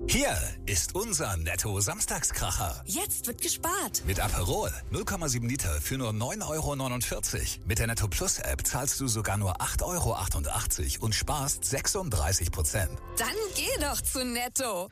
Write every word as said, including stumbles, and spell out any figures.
Hier ist unser Netto-Samstagskracher. Jetzt wird gespart. Mit Aperol null Komma sieben Liter für nur neun Euro neunundvierzig. Mit der Netto Plus App zahlst du sogar nur acht Euro achtundachtzig und sparst sechsunddreißig Prozent. Dann geh doch zu Netto.